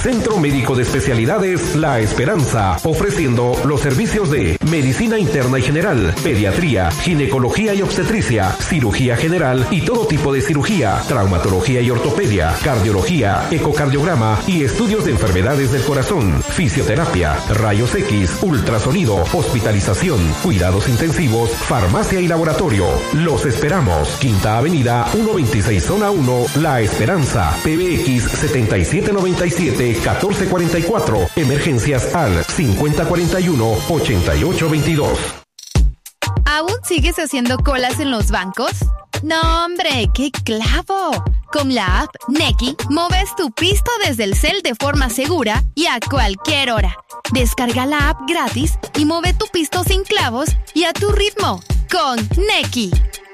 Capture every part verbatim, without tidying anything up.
Centro Médico de Especialidades La Esperanza, ofreciendo los servicios de medicina interna y general, pediatría, ginecología y obstetricia, cirugía general y todo tipo de cirugía, traumatología y ortopedia, cardiología, ecocardiograma y estudios de enfermedades del corazón, fisioterapia, rayos X, ultrasonido, hospitalización, cuidados intensivos, farmacia y laboratorio. Los esperamos. Quinta Avenida, ciento veintiséis, Zona uno, La Esperanza, P B X setenta y siete noventa y siete, catorce cuarenta y cuatro, emergencias al cincuenta cuarenta y uno, ochenta y ocho veintidós. ¿Aún sigues haciendo colas en los bancos? ¡No, hombre! ¡Qué clavo! Con la app Nequi, moves tu pisto desde el cel de forma segura y a cualquier hora. Descarga la app gratis y mueve tu pisto sin clavos y a tu ritmo. Con Nequi.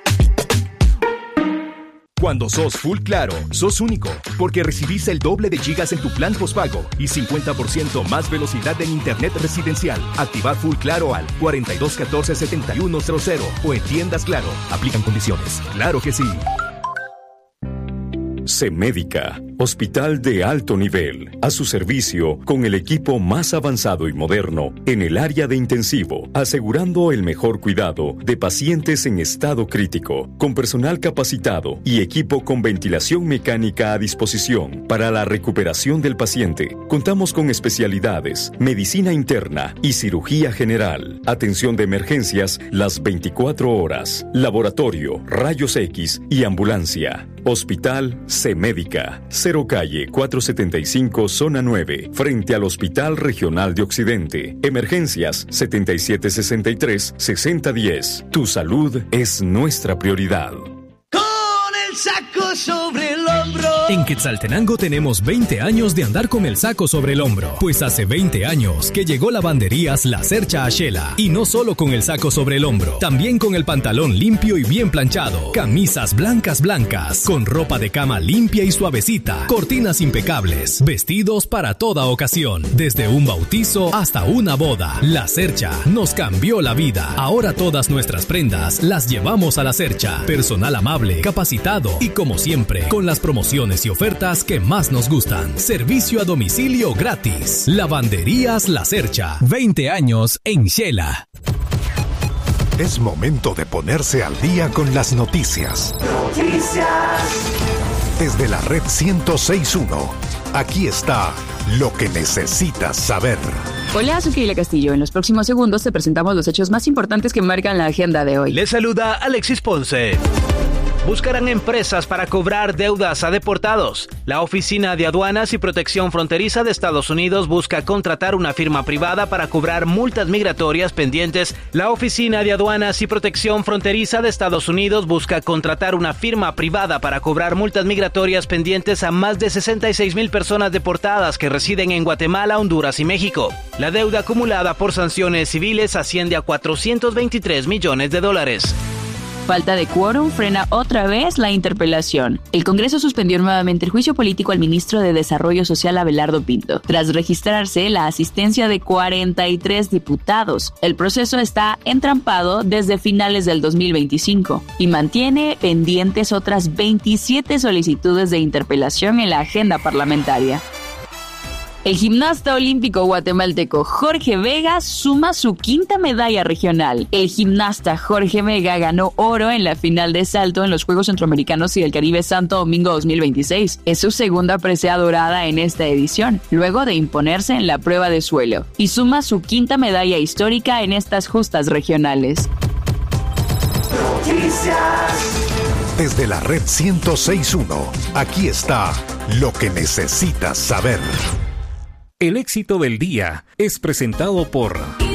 Cuando sos Full Claro, sos único, porque recibís el doble de gigas en tu plan postpago y cincuenta por ciento más velocidad en internet residencial. Activa Full Claro al cuarenta y dos catorce setenta y uno cero cero o en tiendas Claro. Aplican condiciones. ¡Claro que sí! CEMédica, hospital de alto nivel, a su servicio con el equipo más avanzado y moderno en el área de intensivo, asegurando el mejor cuidado de pacientes en estado crítico, con personal capacitado y equipo con ventilación mecánica a disposición para la recuperación del paciente. Contamos con especialidades, medicina interna y cirugía general, atención de emergencias las veinticuatro horas, laboratorio, rayos X y ambulancia. Hospital CEMédica, Cero Calle cuatrocientos setenta y cinco, Zona nueve, frente al Hospital Regional de Occidente. Emergencias setenta y siete sesenta y tres, sesenta diez. Tu salud es nuestra prioridad. Con el saco sobre el hombro. En Quetzaltenango tenemos veinte años de andar con el saco sobre el hombro, pues hace veinte años que llegó Lavanderías La Cercha a Xela, y no solo con el saco sobre el hombro, también con el pantalón limpio y bien planchado, camisas blancas blancas, con ropa de cama limpia y suavecita, cortinas impecables, vestidos para toda ocasión, desde un bautizo hasta una boda. La Cercha nos cambió la vida. Ahora todas nuestras prendas las llevamos a La Cercha, personal amable, capacitado y como siempre, con las promociones y ofertas que más nos gustan. Servicio a domicilio gratis. Lavanderías La Cercha. veinte años en Xela. Es momento de ponerse al día con las noticias. Noticias. Desde la red ciento seis punto uno, aquí está lo que necesitas saber. Hola, soy Keila Castillo. En los próximos segundos te presentamos los hechos más importantes que marcan la agenda de hoy. Les saluda Alexis Ponce. Buscarán empresas para cobrar deudas a deportados. La Oficina de Aduanas y Protección Fronteriza de Estados Unidos busca contratar una firma privada para cobrar multas migratorias pendientes. La Oficina de Aduanas y Protección Fronteriza de Estados Unidos busca contratar una firma privada para cobrar multas migratorias pendientes a más de sesenta y seis mil personas deportadas que residen en Guatemala, Honduras y México. La deuda acumulada por sanciones civiles asciende a cuatrocientos veintitrés millones de dólares. Falta de quórum frena otra vez la interpelación. El Congreso suspendió nuevamente el juicio político al ministro de Desarrollo Social Abelardo Pinto, tras registrarse la asistencia de cuarenta y tres diputados. El proceso está entrampado desde finales del dos mil veinticinco y mantiene pendientes otras veintisiete solicitudes de interpelación en la agenda parlamentaria. El gimnasta olímpico guatemalteco Jorge Vega suma su quinta medalla regional. El gimnasta Jorge Vega ganó oro en la final de salto en los Juegos Centroamericanos y del Caribe Santo Domingo dos mil veintiséis. Es su segunda presea dorada en esta edición, luego de imponerse en la prueba de suelo, y suma su quinta medalla histórica en estas justas regionales. Noticias. Desde la red ciento seis punto uno, aquí está lo que necesitas saber. El éxito del día es presentado por